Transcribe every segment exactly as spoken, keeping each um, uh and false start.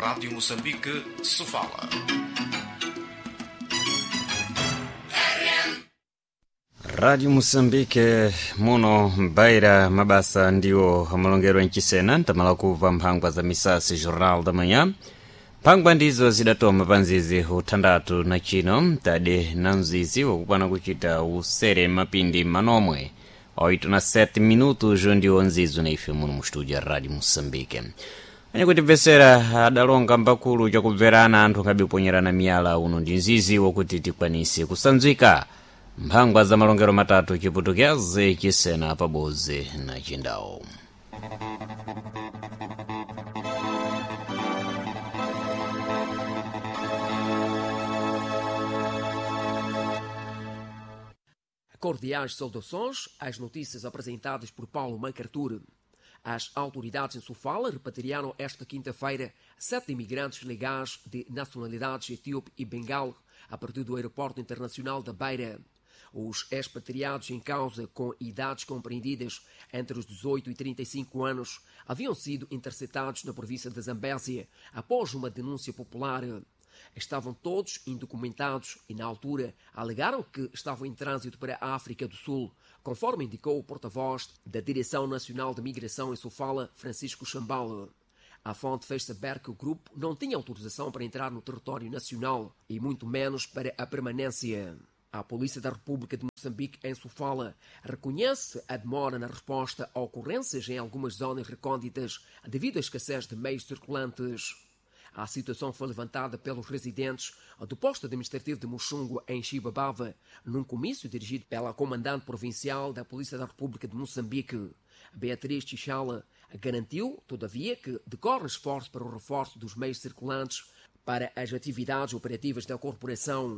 Rádio Moçambique, Sofala. Radio Moçambique muno Beira mabasa ndiwo amalongerwa nchisena ntamala kuva mphangwa za misasi Jornal da Manhã. Mphangwa ndizo zidatoma panzizi uthandatu na chino tade na mzizi wakupana kuchita usere mapindi manomwe oito na sete minutos ndiwo nzizo na ife muno mu studio Radio Moçambique. Ane kuti vesera adalonga mbakulu chakubverana anthu nkabiponyerana miyala uno ndi nzizi wakuti tikwanise kusanzwika mphangwa za malongero matatu chiputukeze chisena paboze na chindawo. Cordiais saudações às notícias apresentadas por Paulo Macartur. As autoridades em Sofala repatriaram esta quinta-feira sete imigrantes legais de nacionalidades etíope e bengal a partir do aeroporto internacional da Beira. Os expatriados em causa, com idades compreendidas entre os dezoito e trinta e cinco anos, haviam sido interceptados na província de Zambésia após uma denúncia popular. Estavam todos indocumentados e, na altura, alegaram que estavam em trânsito para a África do Sul, conforme indicou o porta-voz da Direção Nacional de Migração em Sofala, Francisco Chambal. A fonte fez saber que o grupo não tinha autorização para entrar no território nacional e muito menos para a permanência. A Polícia da República de Moçambique, em Sofala, reconhece a demora na resposta a ocorrências em algumas zonas recônditas devido à escassez de meios circulantes. A situação foi levantada pelos residentes do posto administrativo de Muxungo, em Chibabava, num comício dirigido pela comandante provincial da Polícia da República de Moçambique. Beatriz Tichala garantiu, todavia, que decorre esforço para o reforço dos meios circulantes para as atividades operativas da corporação.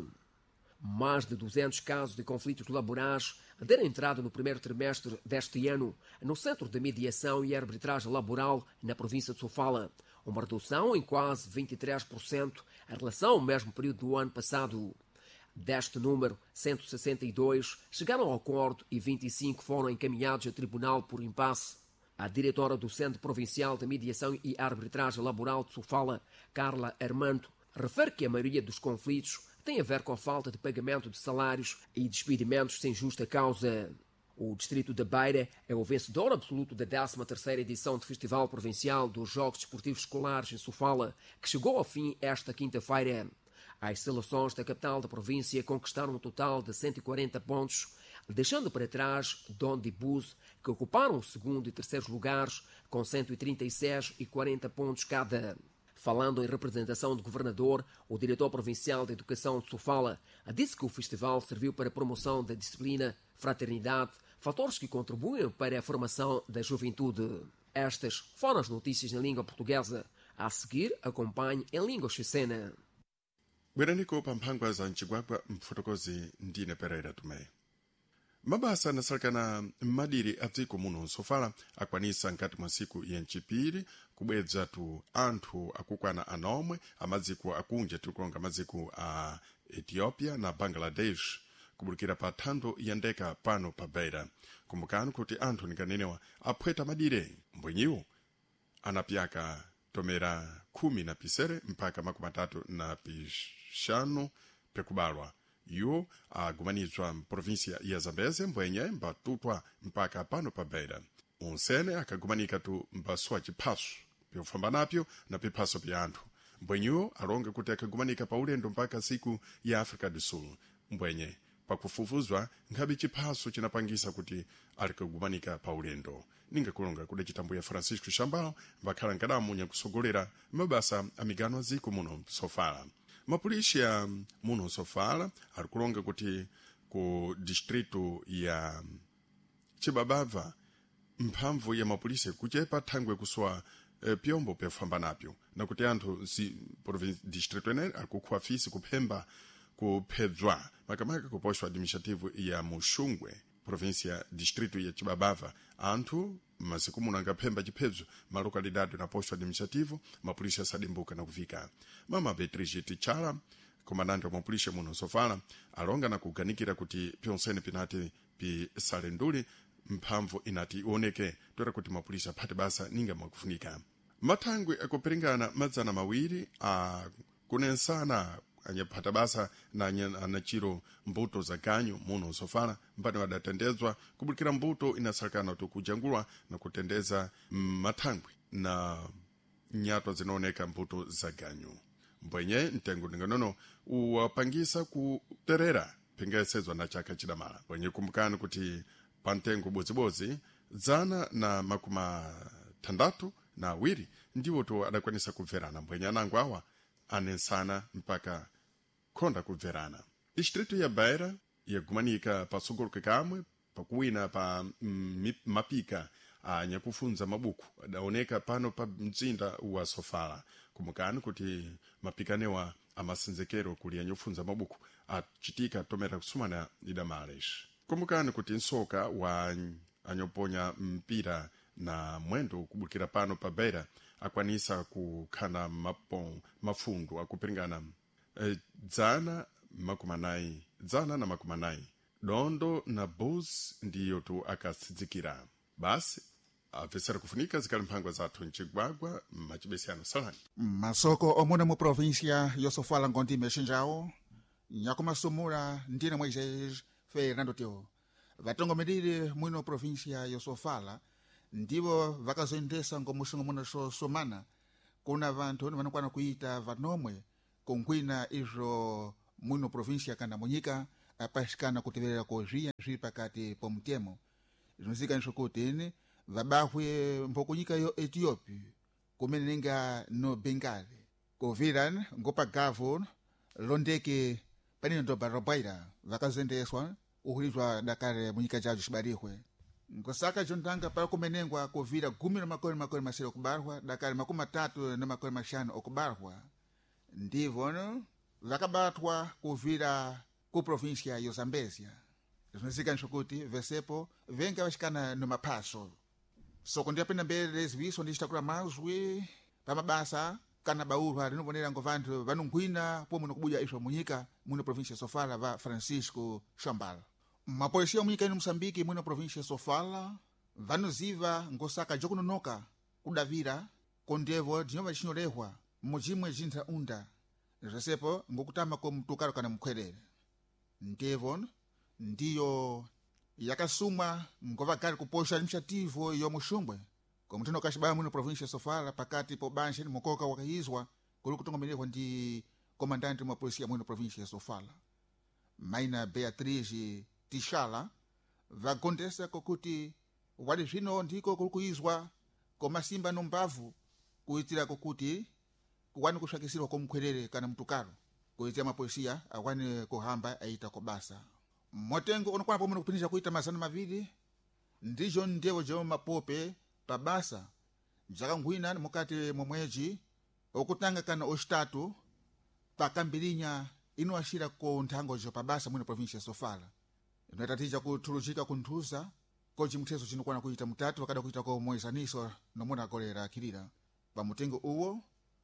Mais de duzentos casos de conflitos laborais deram entrada no primeiro trimestre deste ano no Centro de Mediação e Arbitragem Laboral na província de Sofala, uma redução em quase vinte e três por cento em relação ao mesmo período do ano passado. Deste número, cento e sessenta e dois chegaram ao acordo e vinte e cinco foram encaminhados a tribunal por impasse. A diretora do Centro Provincial de Mediação e Arbitragem Laboral de Sofala, Carla Armando, refere que a maioria dos conflitos tem a ver com a falta de pagamento de salários e despedimentos sem justa causa. O distrito da Beira é o vencedor absoluto da décima terceira edição do Festival Provincial dos Jogos Desportivos Escolares em Sofala, que chegou ao fim esta quinta-feira. As seleções da capital da província conquistaram um total de cento e quarenta pontos, deixando para trás Donde e Bus, que ocuparam o segundo e terceiro lugares com cento e trinta e seis e quarenta pontos cada. Falando em representação do governador, o diretor provincial de Educação de Sofala disse que o festival serviu para a promoção da disciplina, fraternidade, fatores que contribuem para a formação da juventude. Estas foram as notícias na língua portuguesa. A seguir, acompanhe em língua chicena. Bweraniko pamphangwa za mchigwagwa mfotokozi ndine Pereira Tume. Mabasa anasalekana m'madiri a dziko muno Sofala akwanisa nkati mwa siku ya mchipiri kubwedza tu anthu akukwana anomwe amadziko akunja tikulonga madziko a Ethiopia na Bangladesh kubulikira pa thando ya ndeka pano pa Beira. Kumbukani kuti anthu nikanenewa aphweta madire mbwenyiwo anapyaka tomera khumi na pisere mpaka makumi matatu na pixanu pekubalwa. Iwo agumanizwa mprovinsia ya Zambésia mbwenye mbatutwa mpaka pano pa Beira. Unsene akagumanika tu mbaswa chiphaso pyofamba napyo na piphaso pya anthu. Mbwenyewo alonga kuti akagumanika pa ulendo mpaka siku ya África do Sul. Mbwenye pakufufuzwa nkhabe chiphaso chinapangisa kuti alikagumanika pa ulendo. Ninga kulonga kuda chitambo ya Francisco Chambal mbakhala nkadamu nyakusogolera mabasa amigano ziko muno Sofala. Mapolisia muno Sofala alikulonga kuti ku distrito ya Chibabava mphamvu ya mapolisia kuchepa thangwe kuswa e, pyombo pyafamba napyo na kuti anthu si distrito ene alikukhwa fisi kuphemba kuphedzwa makamaka kuposto administrativo ya Muxungwe província distrito ya Chibabava anthu masiku muno angaphemba chiphedzo malokalidade na posto administrativo mapolisia sadimbuka na kufika. Mama Beatriz Tichala komandante wa mapolisia muno Sofala alonga na kuganikira kuti pyonsene pinati pi salenduli mphamvu inati ioneke toera kuti mapolisia phate basa ninga mwakufunika. mathangwi akupiringana madzana mawiri a kunensana anyaphata basa na anachiro mbuto za ganyu muno Sofala mpani wadatendezwa kubulikira mbuto inasalakana tu kujangulwa na kutendeza mathangwi na nyato zinaoneka mbuto za ganyu. Mbwenye ntengo ninganono uwapangisa kuterera pengesezwa na chaka chidamala. Mbwenye kumbukana kuti pantengo bozibozi zana na makuma tandatu na wiri ndiwo tu adakwanisa kuverana. Mbwenye anangu awa anensana mpaka konda kuverana. Distrito ya Beira yagumanika pa sogolo kamwe pakuwina pa mm, mapika anya kufunza mabuku adaoneka pano pa mzinda wa Sofala. Kumukani kuti mapikanewa amasinzekero kuli anyofunza mabuku achitika tomera kusumana idamalesh. Kumukani kuti nsoka wa anyoponya mpira na mwendo kubukira pano pa Beira akwanisa kukhana mapo mafundu akupiringana e, dzana makumanai dzana na makumanai dondo na bus ndiyo tu akasidzikira. Basi afisera kufunika zikali mphangwa zathu nchigwagwa machibesiano salani masoko omuna mu província yo Sofala ngondi meshinjao nyakumasumura ndina Moisés Fernando Teo vatongomerire mwino província yo Sofala ndivo vakazoendesa ngomushingo muna so somana kuna vantu vanokwana kuita vanomwe konkwina izvo mwino província kana munyika apashikana kuteverera kozviya zviri pakati pomutemo zvinozika kuti vabahwe mbokunyika yo Ethiopia kumene ninga no Bengali koviran ngopa gavo londeke panino ndo barobaira vakazendeswa uhulizwa dakare munyika jajo shibarihwe ngosaka jondanga para kumenengwa kovira gumi na makore makore masiro kubarwa dakare makumi matatu na makore mashano okubarwa ndivo vakabatwa kuvira ku província yo Zambésia zvinozika kuti vesepo venga vashikana no mapaso soko ndiyapenda mbere ziviso ndichitakula mazwi pamabasa kana baurwa rinovonera ngo vantu vanongwina pomwe nokubuya izvo munyika muno província Sofala va Francisco Chambala. Mapolisia munyika ino Moçambique muno província Sofala vanoziva ngosaka jokunonoka kudavira kondevo dinova chinyorehwa mujimwe jintha unda zvesepo ngokutama ko mtukaro kana mkhwerere ndevon ndiyo yakasumwa ngova gari kuposha initiativo yo mushungwe komutino kashibaya muno província Sofala pakati po banshe ni mukoka wakaizwa kuli kutongomererwa ndi komandante mwa polisia muno província Sofala Maina Beatriz Tishala vagondesa kokuti wali zvino ndiko kuli kuizwa komasimba no mbavu kuitira kokuti kuwani kushakisirwa komkhwerere kana mtukaro kuitira mapolisia awane kuhamba aita kobasa motengo onokwana pomwe kupinja kuita mazana maviri ndijo ndevo jo mapope pabasa jakangwina mukati momweji okutanga kana ostatu pakambirinya inoashira ko nthango jo pabasa muno província Sofala inotatija kutulujika kunthuza ko chimthezo chinokwana kuita mutatu wakada kuita ko moizaniso nomuna kolera akilira pamutengo uwo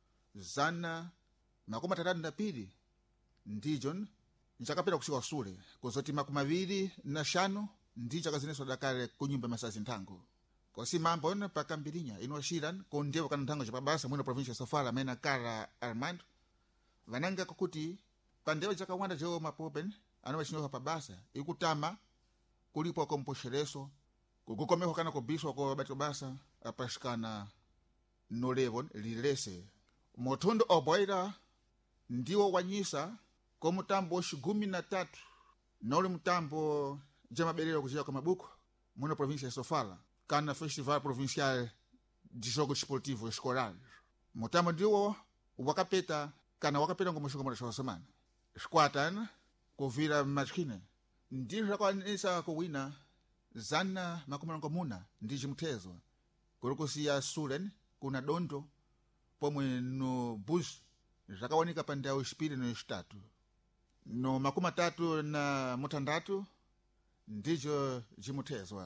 zana makumi atatu na pili ndijon nchakapita kushika usule kuzoti makumi maviri na shano ndicho akazineso dakale kunyumba masazi nthango kosi mambo na pakambirinya inoashiran kondevo kana nthango chapabasa muno província Sofala mena Kara Armando vananga kokuti pandevo chakawanda jo mapopen anowachinyoka pabasa ikutama kulipo komposhereso kukukomeko kana kubiswa ko bato basa apashikana no level lilese motundo oboira ndiwo wanyisa ko mutambo shigumi na tatu noli mutambo jamaberero kuchira kwa mabuku muno província Sofala kana festival provincial de jogos esportivos escolares mutambo ndiwo wakapeta kana wakapeta ngomushuka mwana shwa semana squatan kuvira machine ndizvo kwanisa kuwina zana makumango muna ndiji mtezo kurukusiya Sulen kuna dondo pomwe no bus zakawanika pandao ispiri no istatu no makumi atatu na mutandatu ndijo jimutezwa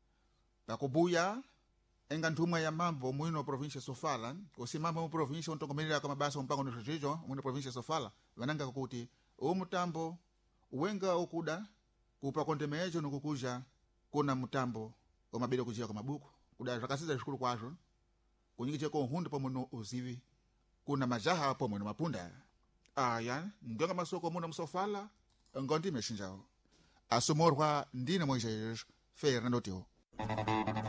pakubuya enga nthumwa ya mambo mwino província Sofala kosi mambo mu província untongomerera kwa mabasa mpango no chicho mwino província Sofala vananga kukuti o mutambo wenga okuda kupa kondemejo nokukuja kuna mutambo omabere kuchira kwa mabuku kuda zvakasiza zvikuru kwazvo kunyikije konhunda pomwe no uzivi kuna majaha pomwe no mapunda aya ndenga masoko muna msofala ngondi meshinjao asomorwa ndine Moisés Fernando Tio.